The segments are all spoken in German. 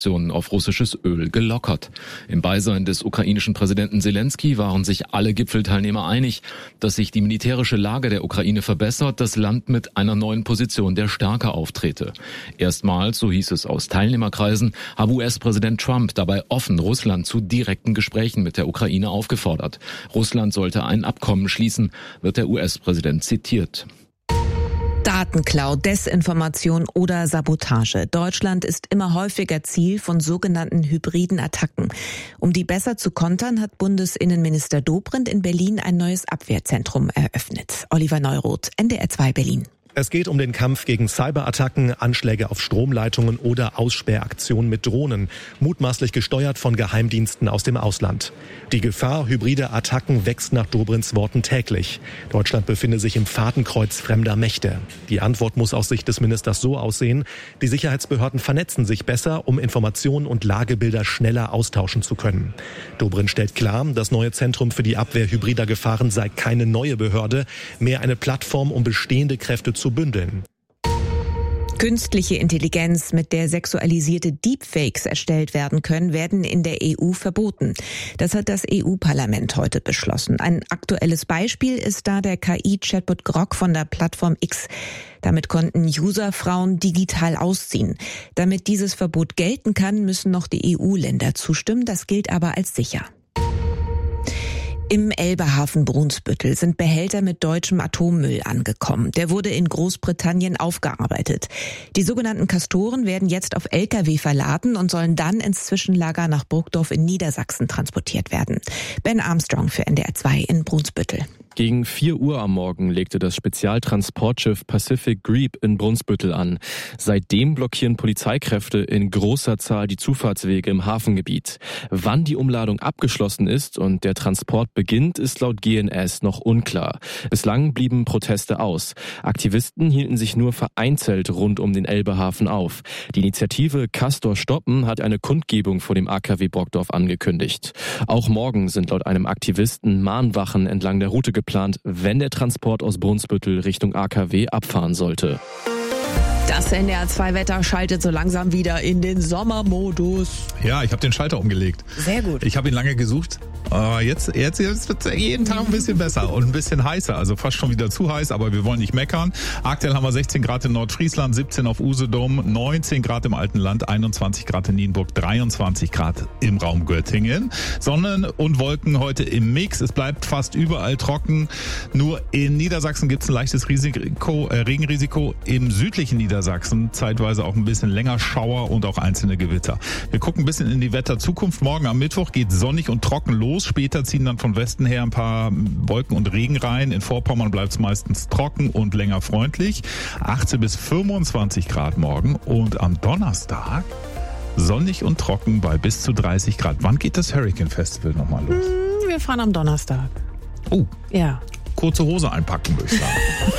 auf russisches Öl gelockert. Im Beisein des ukrainischen Präsidenten Selenskyj waren sich alle Gipfelteilnehmer einig, dass sich die militärische Lage der Ukraine verbessert, das Land mit einer neuen Position der Stärke auftrete. Erstmals, so hieß es aus Teilnehmerkreisen, habe US-Präsident Trump dabei offen Russland zu direkten Gesprächen mit der Ukraine aufgefordert. Russland sollte ein Abkommen schließen, wird der US-Präsident zitiert. Datenklau, Desinformation oder Sabotage. Deutschland ist immer häufiger Ziel von sogenannten hybriden Attacken. Um die besser zu kontern, hat Bundesinnenminister Dobrindt in Berlin ein neues Abwehrzentrum eröffnet. Oliver Neuroth, NDR 2 Berlin. Es geht um den Kampf gegen Cyberattacken, Anschläge auf Stromleitungen oder Aussperraktionen mit Drohnen, mutmaßlich gesteuert von Geheimdiensten aus dem Ausland. Die Gefahr hybrider Attacken wächst nach Dobrindts Worten täglich. Deutschland befinde sich im Fadenkreuz fremder Mächte. Die Antwort muss aus Sicht des Ministers so aussehen: Die Sicherheitsbehörden vernetzen sich besser, um Informationen und Lagebilder schneller austauschen zu können. Dobrindt stellt klar, das neue Zentrum für die Abwehr hybrider Gefahren sei keine neue Behörde, mehr eine Plattform, um bestehende Kräfte zu bündeln. Künstliche Intelligenz, mit der sexualisierte Deepfakes erstellt werden können, werden in der EU verboten. Das hat das EU-Parlament heute beschlossen. Ein aktuelles Beispiel ist da der KI-Chatbot Grok von der Plattform X. Damit konnten User Frauen digital ausziehen. Damit dieses Verbot gelten kann, müssen noch die EU-Länder zustimmen. Das gilt aber als sicher. Im Elbehafen Brunsbüttel sind Behälter mit deutschem Atommüll angekommen. Der wurde in Großbritannien aufgearbeitet. Die sogenannten Castoren werden jetzt auf Lkw verladen und sollen dann ins Zwischenlager nach Burgdorf in Niedersachsen transportiert werden. Ben Armstrong für NDR 2 in Brunsbüttel. Gegen 4 Uhr am Morgen legte das Spezialtransportschiff Pacific Greep in Brunsbüttel an. Seitdem blockieren Polizeikräfte in großer Zahl die Zufahrtswege im Hafengebiet. Wann die Umladung abgeschlossen ist und der Transport beginnt, ist laut GNS noch unklar. Bislang blieben Proteste aus. Aktivisten hielten sich nur vereinzelt rund um den Elbehafen auf. Die Initiative Castor stoppen hat eine Kundgebung vor dem AKW Brockdorf angekündigt. Auch morgen sind laut einem Aktivisten Mahnwachen entlang der Route geplant, wenn der Transport aus Brunsbüttel Richtung AKW abfahren sollte. Das NDR 2 Wetter schaltet so langsam wieder in den Sommermodus. Ja, ich habe den Schalter umgelegt. Sehr gut. Ich habe ihn lange gesucht. Jetzt wird es jeden Tag ein bisschen besser und ein bisschen heißer. Also fast schon wieder zu heiß, aber wir wollen nicht meckern. Aktuell haben wir 16 Grad in Nordfriesland, 17 auf Usedom, 19 Grad im Alten Land, 21 Grad in Nienburg, 23 Grad im Raum Göttingen. Sonnen und Wolken heute im Mix. Es bleibt fast überall trocken. Nur in Niedersachsen gibt es ein leichtes Regenrisiko. Im südlichen Niedersachsen zeitweise auch ein bisschen länger Schauer und auch einzelne Gewitter. Wir gucken ein bisschen in die Wetterzukunft. Morgen am Mittwoch geht sonnig und trocken los. Später ziehen dann von Westen her ein paar Wolken und Regen rein. In Vorpommern bleibt es meistens trocken und länger freundlich. 18 bis 25 Grad morgen. Und am Donnerstag sonnig und trocken bei bis zu 30 Grad. Wann geht das Hurricane Festival nochmal los? Wir fahren am Donnerstag. Oh, ja. Kurze Hose einpacken, würde ich sagen.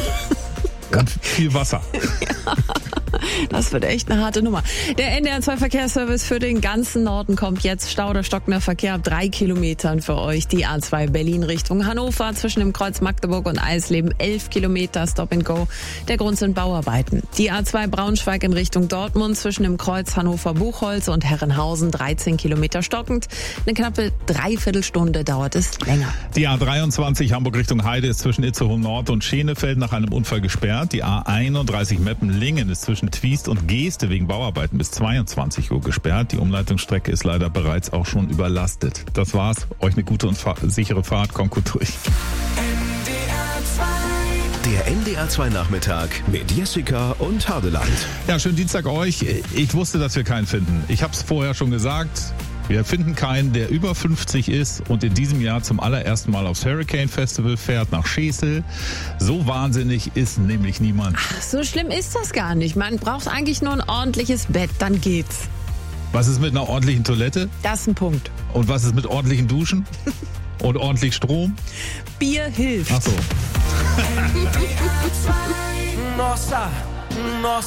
Und viel Wasser. Ja, das wird echt eine harte Nummer. Der NDR 2 Verkehrsservice für den ganzen Norden kommt jetzt. Stau oder stockender Verkehr ab 3 Kilometern für euch. Die A2 Berlin Richtung Hannover zwischen dem Kreuz Magdeburg und Eisleben 11 Kilometer Stop and Go. Der Grund sind Bauarbeiten. Die A2 Braunschweig in Richtung Dortmund zwischen dem Kreuz Hannover-Buchholz und Herrenhausen 13 Kilometer stockend. Eine knappe Dreiviertelstunde dauert es länger. Die A23 Hamburg Richtung Heide ist zwischen Itzehoe Nord und Schenefeld nach einem Unfall gesperrt. Die A31 Meppen-Lingen ist zwischen Twiest und Geeste wegen Bauarbeiten bis 22 Uhr gesperrt. Die Umleitungsstrecke ist leider bereits auch schon überlastet. Das war's. Euch eine gute und sichere Fahrt. Kommt gut durch. Der NDR 2 Nachmittag mit Jessica und Hadeland. Ja, schönen Dienstag euch. Ich wusste, dass wir keinen finden. Ich habe es vorher schon gesagt. Wir finden keinen, der über 50 ist und in diesem Jahr zum allerersten Mal aufs Hurricane Festival fährt nach Schesel. So wahnsinnig ist nämlich niemand. Ach, so schlimm ist das gar nicht. Man braucht eigentlich nur ein ordentliches Bett, dann geht's. Was ist mit einer ordentlichen Toilette? Das ist ein Punkt. Und was ist mit ordentlichen Duschen? Und ordentlich Strom? Bier hilft. Ach so.